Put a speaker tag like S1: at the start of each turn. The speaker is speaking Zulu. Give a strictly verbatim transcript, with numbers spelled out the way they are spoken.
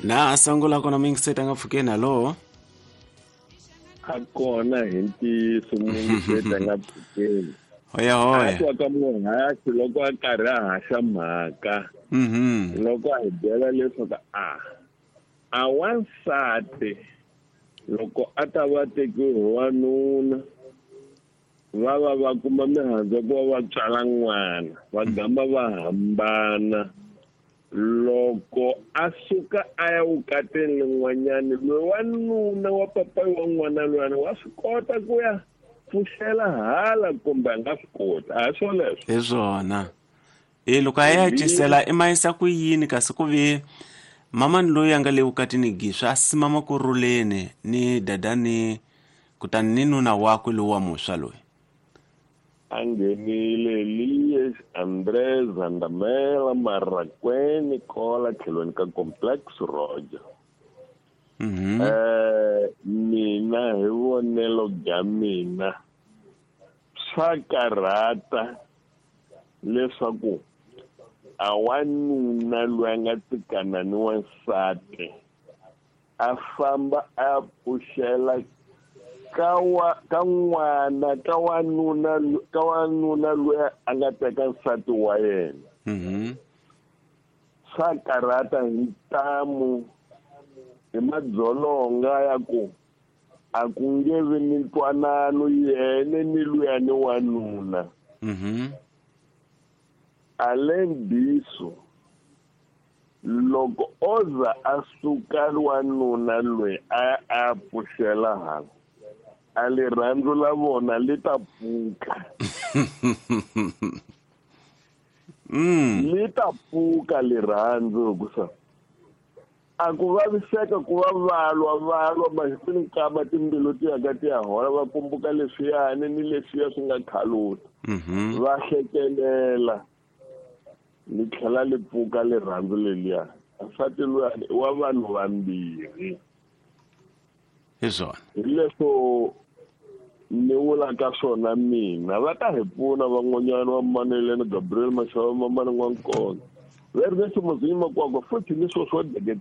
S1: Na sangula kona mingiseta ngafukeni halo.
S2: Akona hinti sumungiseta ngapfukeni.
S1: Hoya hoya.
S2: Atwa ka muhasi loko a karhi a haxa mhaka.
S1: Mhm.
S2: Loko a hi byela leswaku a a wansati loko a ta va tekiwe hi wanuna va va va kuma mihandzu ku va va tswala n'wana va gamba va hambana loko a suka a ya vukateni lin'wanyani loyi wanuna wa papa wa n'wana luyani wa swi kota ku ya pfuxela hala kumbe a nga swi koti a hi swoleswo
S1: Hi swona. E loko a ya cisela i mayisa ku yini kasi ku ve mama ni loyi a nga le vukatini giswa a simama ku ruleni ni dadani kutani ni nuna wakwe lowu wa muswa loyi.
S2: a nghenile Elias Andres Zandamela Marakweni kola tlhelweni ka complex Roger.
S1: Mhm.
S2: Eh mina hi vonelo bya mina swa karhata leswaku a wanuna loyi a nga tsikana ni wansati a famba a pfuxela ka wa ka n'wana ka wanuna ka wanuna loyi a nga teka nsati wa yena.
S1: Mhm.
S2: Swa karhata hi ntamu hi madzolonga ya ku a ku nge vi ni ntwanano yene ni luya ni wanuna.
S1: Mhm.
S2: Alembiso loko oza a suka wanuna loyi a a pfuxela hala a li rhandzu la vona li ta pfuka.
S1: Mm.
S2: Li ta pfuka li rhandzu hikusa a ku vaviseka ku va valwa valwa mahifini nkama timbilu ti yaka ti ya hola va pumbuka leswiyani ni leswiya swi nga khaluta.
S1: Mhm.
S2: Va hlekelela ni tlhela li pfuka li rhandzu leliya nsati luyani wa vanhu vambirhi.
S1: Hi swona.
S2: Hi leswo ni vulaka swona mina va ta hi pfuna van'wanyana va Maneleni Gabriel Mashava Mamani N'wankona. Ve ri ni ximuzinyima kwakwa futhi ni swo swo